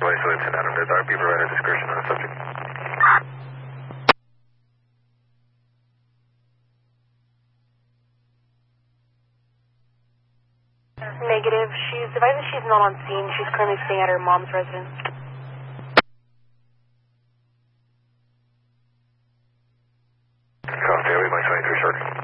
advice with Adam that RP provided discretion on the subject. Negative. She's advised that she's not on scene. She's currently staying at her mom's residence. Copy, we might 23 short.